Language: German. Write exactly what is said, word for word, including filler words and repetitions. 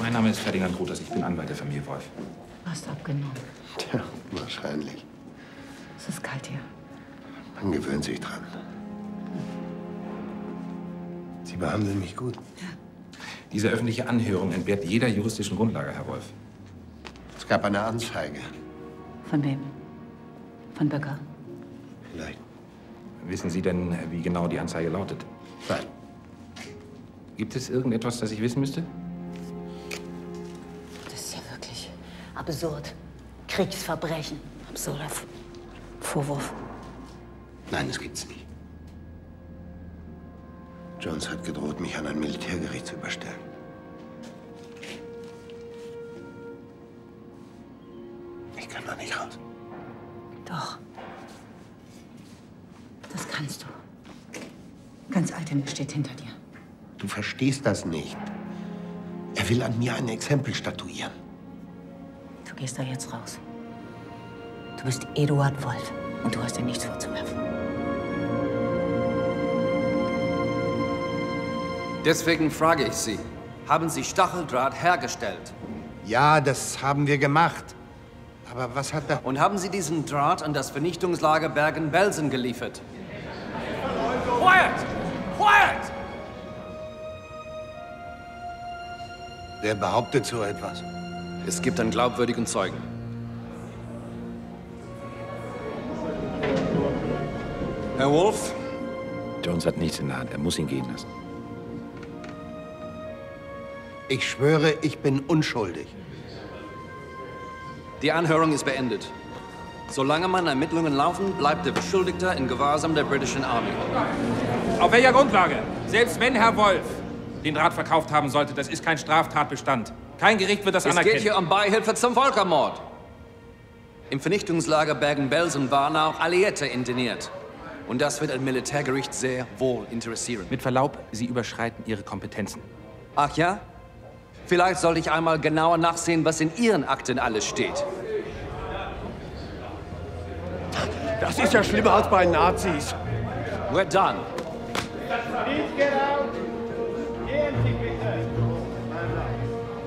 Mein Name ist Ferdinand Ruders. Ich bin Anwalt der Familie Wolf. Hast abgenommen. Tja, wahrscheinlich. Es ist kalt hier. Man gewöhnt sich dran. Sie behandeln mich gut. Ja. Diese öffentliche Anhörung entbehrt jeder juristischen Grundlage, Herr Wolf. Es gab eine Anzeige. Von wem? Von Böcker? Vielleicht. Wissen Sie denn, wie genau die Anzeige lautet? Nein. Gibt es irgendetwas, das ich wissen müsste? Das ist ja wirklich absurd. Kriegsverbrechen. Absurder F- Vorwurf. Nein, das gibt's nicht. Jones hat gedroht, mich an ein Militärgericht zu überstellen. Ich kann da nicht raus. Doch. Das kannst du. Ganz Altena steht hinter dir. Du verstehst das nicht. Er will an mir ein Exempel statuieren. Du gehst da jetzt raus. Du bist Eduard Wolf und du hast dir nichts vorzuwerfen. Deswegen frage ich Sie, haben Sie Stacheldraht hergestellt? Ja, das haben wir gemacht. Aber was hat er... Und haben Sie diesen Draht an das Vernichtungslager Bergen-Belsen geliefert? Quiet! Quiet! Wer behauptet so etwas? Es gibt einen glaubwürdigen Zeugen. Herr Wolf? Jones hat nichts in der Hand. Er muss ihn gehen lassen. Ich schwöre, ich bin unschuldig. Die Anhörung ist beendet. Solange man Ermittlungen laufen, bleibt der Beschuldigte in Gewahrsam der britischen Army. Auf welcher Grundlage? Selbst wenn Herr Wolf den Draht verkauft haben sollte, das ist kein Straftatbestand. Kein Gericht wird das Es anerkennen. geht hier um Beihilfe zum Völkermord. Im Vernichtungslager Bergen-Belsen waren auch Alliierte interniert. Und das wird ein Militärgericht sehr wohl interessieren. Mit Verlaub, Sie überschreiten Ihre Kompetenzen. Ach ja? Vielleicht sollte ich einmal genauer nachsehen, was in Ihren Akten alles steht. Das ist ja schlimmer als bei Nazis. We're done. Please get out.